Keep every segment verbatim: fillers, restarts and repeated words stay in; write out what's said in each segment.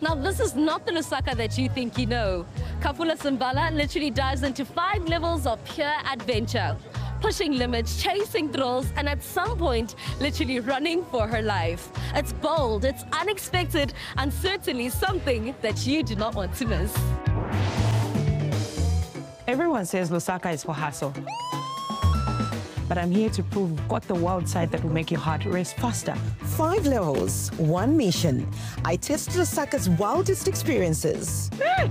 Now, this is not the Lusaka that you think you know. Kafula Simbala literally dives into five levels of pure adventure, pushing limits, chasing thrills, and at some point, literally running for her life. It's bold, it's unexpected, and certainly something that you do not want to miss. Everyone says Lusaka is for hustle. But I'm here to prove we've got the wild side that will make your heart race faster. Five levels, one mission. I tested Lusaka's wildest experiences.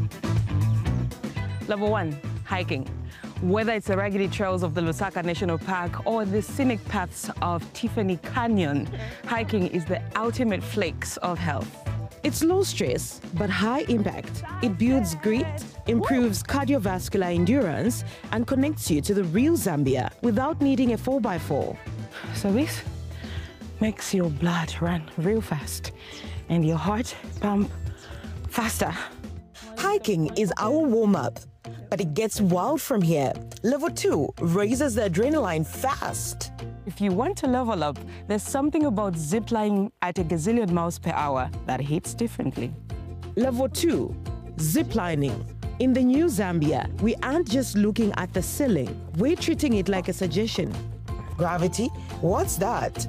Level one, hiking. Whether it's the raggedy trails of the Lusaka National Park or the scenic paths of Tiffany Canyon, hiking is the ultimate flex of health. It's low stress, but high impact. It builds grit, improves cardiovascular endurance, and connects you to the real Zambia without needing a four by four. So this makes your blood run real fast and your heart pump faster. Hiking is our warm-up, but it gets wild from here. Level two raises the adrenaline fast. If you want to level up, there's something about ziplining at a gazillion miles per hour that hits differently. Level two, ziplining. In the new Zambia, we aren't just looking at the ceiling. We're treating it like a suggestion. Gravity? What's that?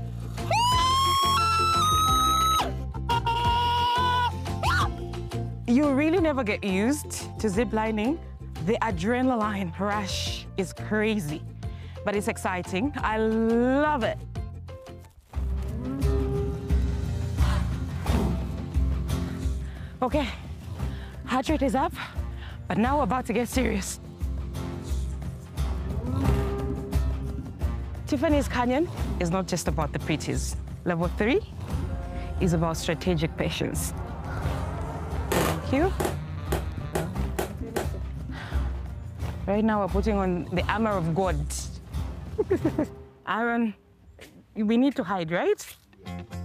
You really never get used to ziplining. The adrenaline rush is crazy, but it's exciting. I love it. Okay, heart rate is up, but now we're about to get serious. Tiffany's Canyon is not just about the pretties. Level three is about strategic patience. Thank you. Right now, we're putting on the armor of God. Aaron, we need to hide, right?